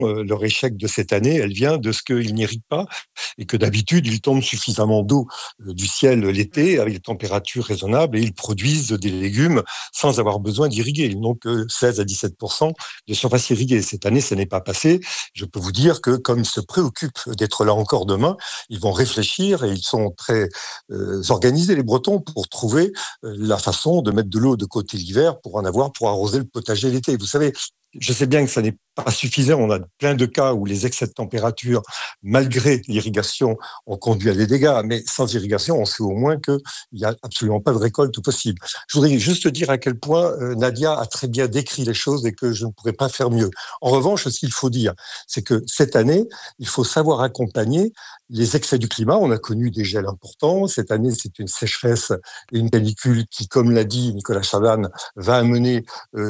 leur échec de cette année, elle vient de ce qu'ils n'irriguent pas et que d'habitude, il tombe suffisamment d'eau du ciel l'été avec des températures raisonnables et ils produisent des légumes sans avoir besoin d'irriguer. Ils n'ont que 16 à 17% de surface irriguée. Cette année, ça n'est pas passé. Je peux vous dire que comme ils se préoccupent d'être là encore demain, ils vont réfléchir et ils sont très organisés, les Bretons, pour trouver la façon de mettre de l'eau de côté l'hiver pour en avoir pour arroser le potager l'été. Vous savez, je sais bien que ça n'est pas suffisant. On a plein de cas où les excès de température, malgré l'irrigation, ont conduit à des dégâts. Mais sans irrigation, on sait au moins qu'il n'y a absolument pas de récolte possible. Je voudrais juste dire à quel point Nadia a très bien décrit les choses et que je ne pourrais pas faire mieux. En revanche, ce qu'il faut dire, c'est que cette année, il faut savoir accompagner les excès du climat. On a connu des gels importants. Cette année, c'est une sécheresse et une canicule qui, comme l'a dit Nicolas Chabannes, va amener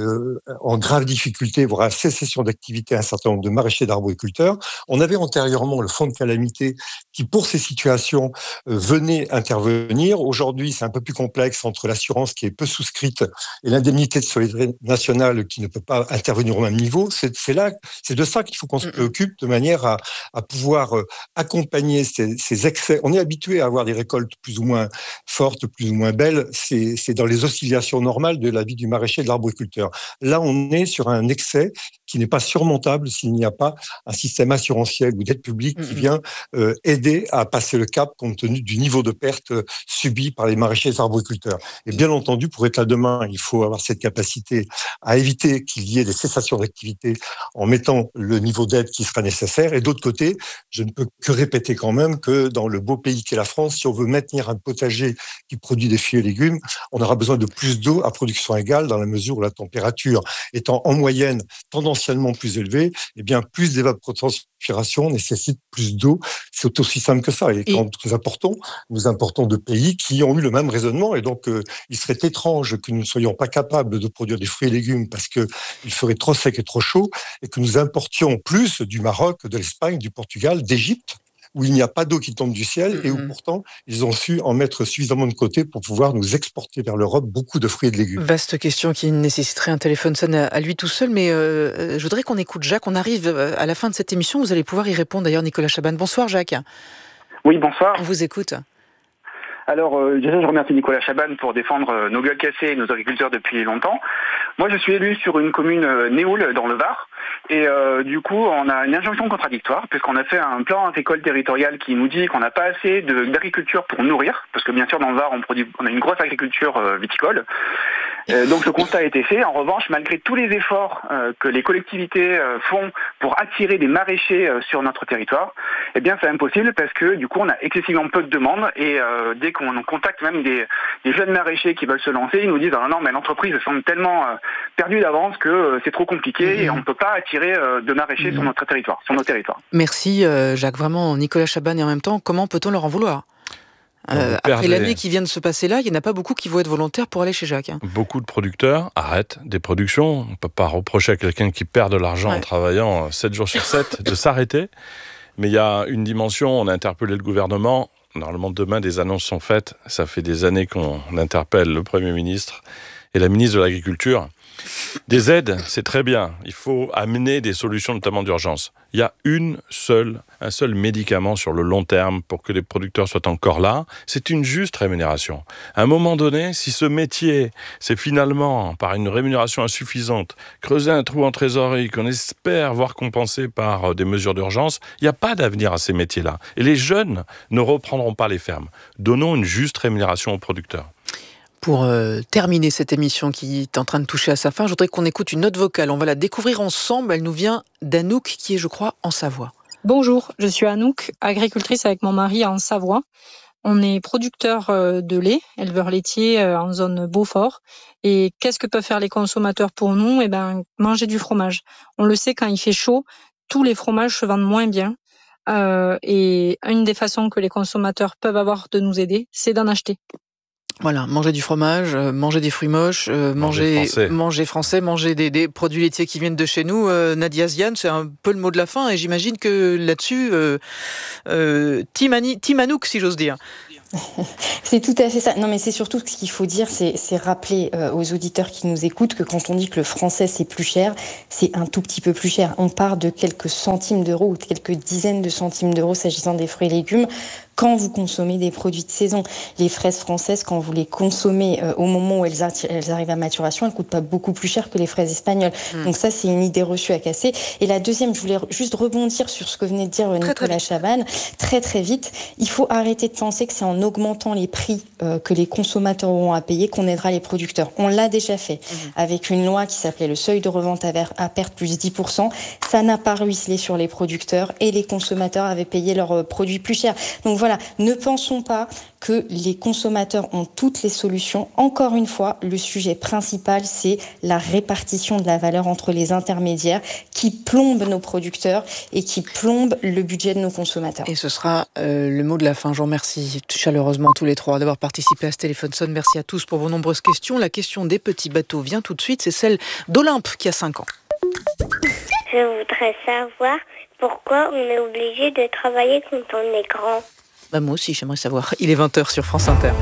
en grave difficulté, voire à cessation d'activité un certain nombre de maraîchers d'arboriculteurs. On avait antérieurement le fonds de calamité qui, pour ces situations, venait intervenir. Aujourd'hui, c'est un peu plus complexe entre l'assurance qui est peu souscrite et l'indemnité de solidarité nationale qui ne peut pas intervenir au même niveau. C'est de ça qu'il faut qu'on se préoccupe de manière à pouvoir accompagner ces excès. On est habitué à avoir des récoltes plus ou moins fortes, plus ou moins belles. C'est dans les oscillations normales de la vie du maraîcher et de l'arboriculteur. Là, on est sur un excès qui n'est pas surmontable s'il n'y a pas un système assurantiel ou d'aide publique qui vient aider à passer le cap compte tenu du niveau de perte subi par les maraîchers et les arboriculteurs. Et bien entendu, pour être là demain, il faut avoir cette capacité à éviter qu'il y ait des cessations d'activité en mettant le niveau d'aide qui sera nécessaire. Et d'autre côté, je ne peux que répéter quand même que dans le beau pays qu'est la France, si on veut maintenir un potager qui produit des fruits et légumes, on aura besoin de plus d'eau à production égale dans la mesure où la température étant en moyenne tendanciellement plus élevée, eh bien plus d'évapotranspiration nécessite plus d'eau. C'est aussi simple que ça. Et quand nous importons de pays qui ont eu le même raisonnement et donc il serait étrange que nous ne soyons pas capables de produire des fruits et légumes parce qu'il ferait trop sec et trop chaud et que nous importions plus du Maroc, de l'Espagne, du Portugal, d'Égypte, où il n'y a pas d'eau qui tombe du ciel et où pourtant ils ont su en mettre suffisamment de côté pour pouvoir nous exporter vers l'Europe beaucoup de fruits et de légumes. Vaste question qui nécessiterait un téléphone sonne à lui tout seul, mais je voudrais qu'on écoute Jacques. On arrive à la fin de cette émission, vous allez pouvoir y répondre d'ailleurs, Nicolas Chabannes. Bonsoir Jacques. Oui, bonsoir. On vous écoute. Alors, déjà, je remercie Nicolas Chabannes pour défendre nos gueules cassées et nos agriculteurs depuis longtemps. Moi, je suis élu sur une commune Néoul, dans le Var. Et du coup, on a une injonction contradictoire, puisqu'on a fait un plan agricole territorial qui nous dit qu'on n'a pas assez d'agriculture pour nourrir, parce que bien sûr, dans le Var, on a une grosse agriculture viticole. Donc le constat a été fait. En revanche, malgré tous les efforts que les collectivités font pour attirer des maraîchers sur notre territoire, eh bien c'est impossible parce que du coup on a excessivement peu de demandes et dès qu'on contacte même des jeunes maraîchers qui veulent se lancer, ils nous disent ah non mais l'entreprise semble tellement perdue d'avance que c'est trop compliqué et on ne peut pas attirer de maraîchers sur notre territoire, sur nos territoires. Merci Jacques, vraiment Nicolas Chabannes, et en même temps comment peut-on leur en vouloir ? Après l'année qui vient de se passer là, il n'y en a pas beaucoup qui vont être volontaires pour aller chez Jacques. Beaucoup de producteurs arrêtent des productions. On ne peut pas reprocher à quelqu'un qui perd de l'argent en travaillant 7 jours sur 7 de s'arrêter. Mais il y a une dimension, on a interpellé le gouvernement. Normalement, demain, des annonces sont faites. Ça fait des années qu'on interpelle le Premier ministre et la ministre de l'Agriculture. Des aides, c'est très bien. Il faut amener des solutions, notamment d'urgence. Il y a un seul médicament sur le long terme pour que les producteurs soient encore là. C'est une juste rémunération. À un moment donné, si ce métier, c'est finalement, par une rémunération insuffisante, creuser un trou en trésorerie qu'on espère voir compensé par des mesures d'urgence, il n'y a pas d'avenir à ces métiers-là. Et les jeunes ne reprendront pas les fermes. Donnons une juste rémunération aux producteurs. Pour terminer cette émission qui est en train de toucher à sa fin, je voudrais qu'on écoute une note vocale. On va la découvrir ensemble. Elle nous vient d'Anouk, qui est, je crois, en Savoie. Bonjour, je suis Anouk, agricultrice avec mon mari en Savoie. On est producteur de lait, éleveur laitier en zone Beaufort. Et qu'est-ce que peuvent faire les consommateurs pour nous ? Eh ben, manger du fromage. On le sait, quand il fait chaud, tous les fromages se vendent moins bien. Et une des façons que les consommateurs peuvent avoir de nous aider, c'est d'en acheter. Voilà, manger du fromage, manger des fruits moches, manger français, manger des produits laitiers qui viennent de chez nous. Nadia Ziane, c'est un peu le mot de la fin et j'imagine que là-dessus, Team Anouk, si j'ose dire. C'est tout à fait ça. Non, mais c'est surtout ce qu'il faut dire, c'est rappeler aux auditeurs qui nous écoutent que quand on dit que le français c'est plus cher, c'est un tout petit peu plus cher. On part de quelques centimes d'euros ou de quelques dizaines de centimes d'euros s'agissant des fruits et légumes. Quand vous consommez des produits de saison, les fraises françaises, quand vous les consommez au moment où elles arrivent à maturation, elles coûtent pas beaucoup plus cher que les fraises espagnoles. Donc ça, c'est une idée reçue à casser. Et la deuxième, je voulais juste rebondir sur ce que venait de dire Nicolas Chabanne, très vite. Il faut arrêter de penser que c'est en augmentant les prix que les consommateurs auront à payer qu'on aidera les producteurs. On l'a déjà fait avec une loi qui s'appelait le seuil de revente à perte plus 10%. Ça n'a pas ruisselé sur les producteurs et les consommateurs avaient payé leurs produits plus chers. Donc voilà, ne pensons pas que les consommateurs ont toutes les solutions. Encore une fois, le sujet principal, c'est la répartition de la valeur entre les intermédiaires qui plombent nos producteurs et qui plombent le budget de nos consommateurs. Et ce sera le mot de la fin. Je vous remercie chaleureusement tous les trois d'avoir participé à ce téléphone sonne. Merci à tous pour vos nombreuses questions. La question des petits bateaux vient tout de suite. C'est celle d'Olympe qui a 5 ans. Je voudrais savoir pourquoi on est obligé de travailler quand on est grand. Moi aussi, j'aimerais savoir. Il est 20h sur France Inter.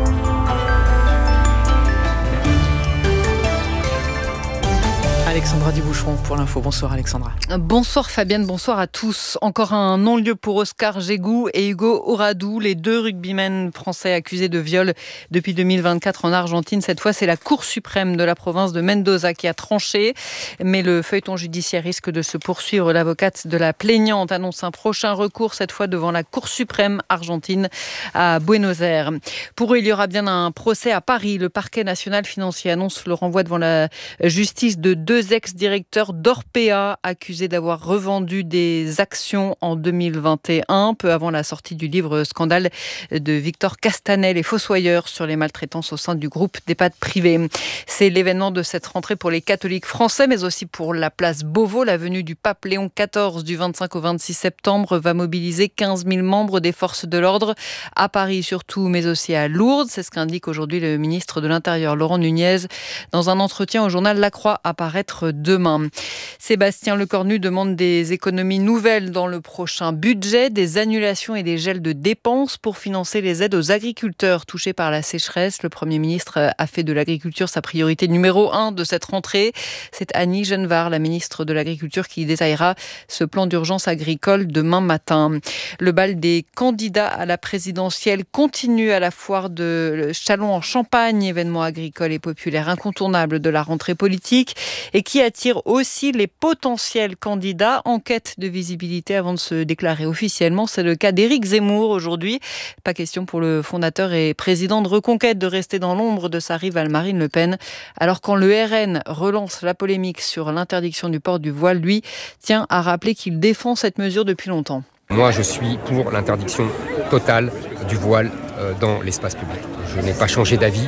Alexandra Duboucheron pour l'info. Bonsoir Alexandra. Bonsoir Fabienne, bonsoir à tous. Encore un non-lieu pour Oscar Jégou et Hugo Oradou, les deux rugbymen français accusés de viol depuis 2024 en Argentine. Cette fois, c'est la Cour suprême de la province de Mendoza qui a tranché. Mais le feuilleton judiciaire risque de se poursuivre. L'avocate de la plaignante annonce un prochain recours, cette fois devant la Cour suprême argentine à Buenos Aires. Pour eux, il y aura bien un procès à Paris. Le parquet national financier annonce le renvoi devant la justice de 2 ex-directeurs d'Orpea accusés d'avoir revendu des actions en 2021, peu avant la sortie du livre Scandale de Victor Castanel et Fossoyeur sur les maltraitances au sein du groupe d'EHPAD privés. C'est l'événement de cette rentrée pour les catholiques français, mais aussi pour la place Beauvau. La venue du pape Léon XIV du 25 au 26 septembre va mobiliser 15 000 membres des forces de l'ordre à Paris surtout, mais aussi à Lourdes. C'est ce qu'indique aujourd'hui le ministre de l'Intérieur, Laurent Nunez, dans un entretien au journal La Croix à paraître demain. Sébastien Lecornu demande des économies nouvelles dans le prochain budget, des annulations et des gels de dépenses pour financer les aides aux agriculteurs touchés par la sécheresse. Le Premier ministre a fait de l'agriculture sa priorité numéro 1 de cette rentrée. C'est Annie Genevard, la ministre de l'Agriculture, qui détaillera ce plan d'urgence agricole demain matin. Le bal des candidats à la présidentielle continue à la foire de Châlons en Champagne, événement agricole et populaire incontournable de la rentrée politique et qui attire aussi les potentiels candidats en quête de visibilité avant de se déclarer officiellement. C'est le cas d'Éric Zemmour aujourd'hui. Pas question pour le fondateur et président de Reconquête de rester dans l'ombre de sa rivale Marine Le Pen. Alors quand le RN relance la polémique sur l'interdiction du port du voile, lui tient à rappeler qu'il défend cette mesure depuis longtemps. Moi, je suis pour l'interdiction totale du voile dans l'espace public. Je n'ai pas changé d'avis.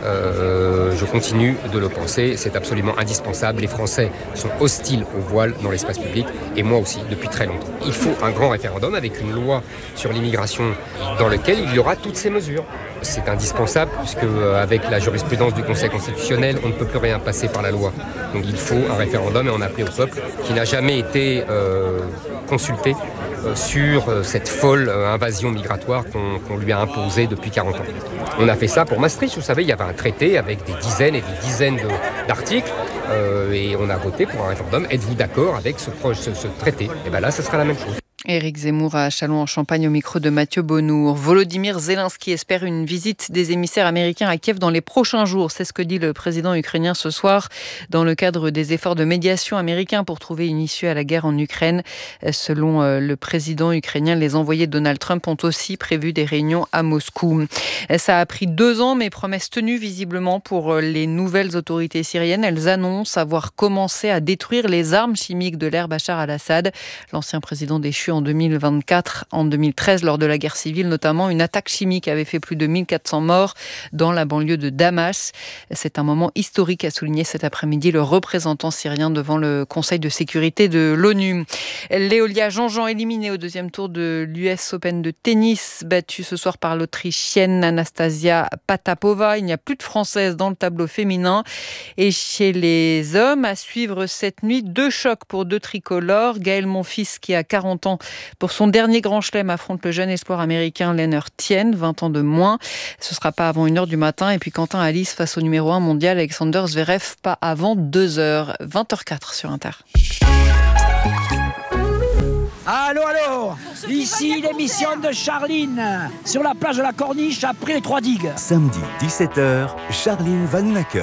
Je continue de le penser, c'est absolument indispensable. Les Français sont hostiles au voile dans l'espace public et moi aussi depuis très longtemps. Il faut un grand référendum avec une loi sur l'immigration dans lequel il y aura toutes ces mesures. C'est indispensable puisque avec la jurisprudence du Conseil constitutionnel, on ne peut plus rien passer par la loi. Donc il faut un référendum et en appeler au peuple qui n'a jamais été consulté sur cette folle invasion migratoire qu'on lui a imposée depuis 40 ans. On a fait ça pour Maastricht, vous savez, il y avait un traité avec des dizaines et des dizaines d'articles et on a voté pour un référendum. Êtes-vous d'accord avec ce traité ? Et bien là, ce sera la même chose. Éric Zemmour à Châlons-en-Champagne au micro de Mathieu Bonnour. Volodymyr Zelensky espère une visite des émissaires américains à Kiev dans les prochains jours. C'est ce que dit le président ukrainien ce soir dans le cadre des efforts de médiation américains pour trouver une issue à la guerre en Ukraine. Selon le président ukrainien, les envoyés de Donald Trump ont aussi prévu des réunions à Moscou. Ça a pris 2 ans, mais promesse tenue visiblement pour les nouvelles autorités syriennes. Elles annoncent avoir commencé à détruire les armes chimiques de l'ère Bachar al-Assad, l'ancien président déchu en 2024. En 2013, lors de la guerre civile, notamment, une attaque chimique avait fait plus de 1400 morts dans la banlieue de Damas. C'est un moment historique, a souligné cet après-midi le représentant syrien devant le Conseil de sécurité de l'ONU. Léolia Jean-Jean éliminée au 2e tour de l'US Open de tennis, battue ce soir par l'Autrichienne Anastasia Patapova. Il n'y a plus de Française dans le tableau féminin. Et chez les hommes, à suivre cette nuit, 2 chocs pour 2 tricolores. Gaël Monfils, qui a 40 ans, pour son dernier grand chelem, affronte le jeune espoir américain Leonard Tien, 20 ans de moins. Ce ne sera pas avant 1h du matin. Et puis Quentin Alice face au numéro 1 mondial, Alexander Zverev, pas avant 2h. 20h04 sur Inter. Allô, ici l'émission de Charline, sur la plage de la Corniche, après les 3 digues. Samedi 17h, Charline va nous accueillir.